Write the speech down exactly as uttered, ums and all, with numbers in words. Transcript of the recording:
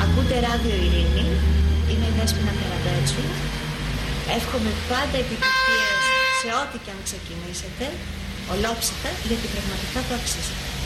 Ακούτε Ράδιο Ειρήνη, είμαι η Δέσποινα Καραμπέτσου. Εύχομαι πάντα επιτυχίες σε ό,τι και αν ξεκινήσετε, ολόψυχα, γιατί πραγματικά το αξίζετε.